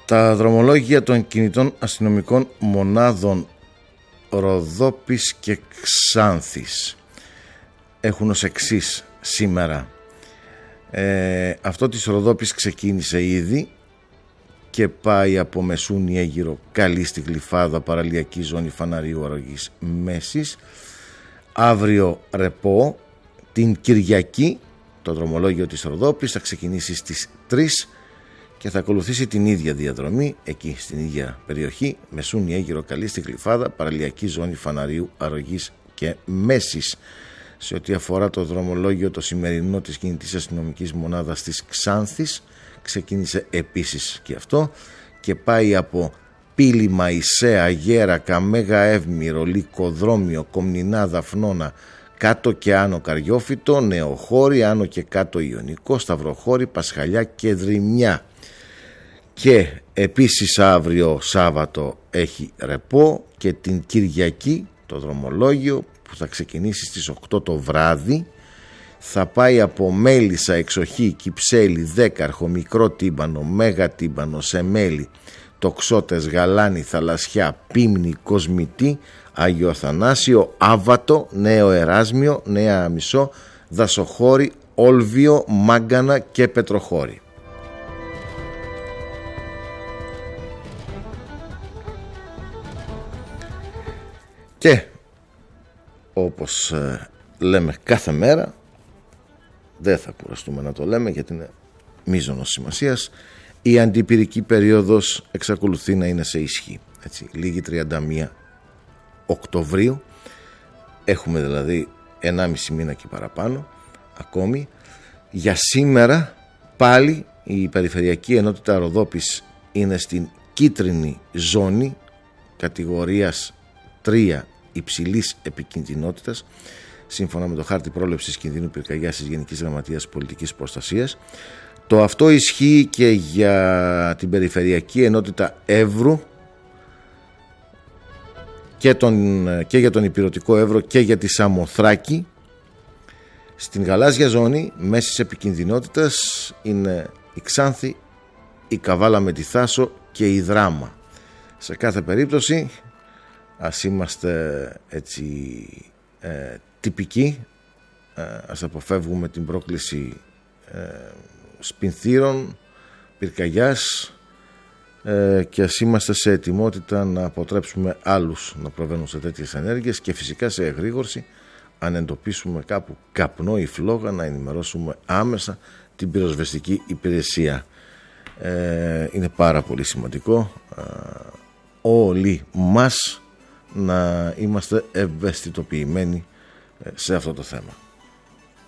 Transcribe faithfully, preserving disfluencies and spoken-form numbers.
Τα δρομολόγια των κινητών αστυνομικών μονάδων Ροδόπης και Ξάνθης έχουν ως εξής σήμερα. Ε, αυτό της Ροδόπης ξεκίνησε ήδη και πάει από Μεσούνη Αίγυρο καλή στη Γλυφάδα, παραλιακή ζώνη Φαναρίου Αρρωγής Μέσης. Αύριο ρεπό. Την Κυριακή το δρομολόγιο της Ροδόπης θα ξεκινήσει στις τρεις και θα ακολουθήσει την ίδια διαδρομή εκεί στην ίδια περιοχή, Μεσούνη Αίγυρο καλή στη Γλυφάδα, παραλιακή ζώνη Φαναρίου Αρρωγής και Μέσης. Σε ό,τι αφορά το δρομολόγιο το σημερινό της κινητής αστυνομικής μονάδας της Ξάνθης, ξεκίνησε επίσης και αυτό και πάει από Πύλη, Μαϊσέα, Γέρακα, Μέγα Εύμηρο, Λυκοδρόμιο, Κομνηνά, Δαφνώνα, κάτω και άνω Καριόφυτο, Νεοχώρη, άνω και κάτω Ιωνικό, Σταυροχώρη, Πασχαλιά και Δρυμιά. Και επίσης αύριο Σάββατο έχει ρεπό και την Κυριακή το δρομολόγιο που θα ξεκινήσει στις οκτώ το βράδυ θα πάει από Μέλισσα, Εξοχή, Κυψέλη, Δέκαρχο, Μικρό Τύμπανο, Μέγα Τύμπανο, Σεμέλη, Τοξότες, Γαλάνη, Θαλασσιά, Πίμνη, Κοσμητή, Άγιο Αθανάσιο, Άβατο, Νέο Εράσμιο, Νέα Αμισό, Δασοχώρη, Όλβιο, Μάγκανα και Πετροχώρη. Και όπως ε, λέμε κάθε μέρα, δεν θα κουραστούμε να το λέμε γιατί είναι μείζωνος σημασίας, η αντιπυρική περίοδος εξακολουθεί να είναι σε ισχύ. Έτσι, λίγη τριάντα μία Οκτωβρίου, έχουμε δηλαδή ενάμιση μήνα και παραπάνω ακόμη. Για σήμερα πάλι η Περιφερειακή Ενότητα Ροδόπης είναι στην κίτρινη ζώνη κατηγορίας τρία υψηλής επικινδυνότητας σύμφωνα με το χάρτη πρόληψης κινδύνου πυρκαγιάς της Γενικής Γραμματείας Πολιτικής Προστασίας. Το αυτό ισχύει και για την Περιφερειακή Ενότητα Εύρου και, τον, και για τον Ηπειρωτικό Εύρο και για τη Σαμοθράκη. Στην γαλάζια ζώνη μέσης επικινδυνότητας είναι η Ξάνθη, η Καβάλα με τη Θάσο και η Δράμα. Σε κάθε περίπτωση ας είμαστε έτσι ε, τυπικοί, ε, ας αποφεύγουμε την πρόκληση ε, σπινθύρων, πυρκαγιάς ε, και ας είμαστε σε ετοιμότητα να αποτρέψουμε άλλους να προβαίνουν σε τέτοιες ενέργειες και φυσικά σε εγρήγορση αν εντοπίσουμε κάπου καπνό ή φλόγα να ενημερώσουμε άμεσα την πυροσβεστική υπηρεσία. Ε, είναι πάρα πολύ σημαντικό ε, όλοι μας να είμαστε ευαισθητοποιημένοι σε αυτό το θέμα.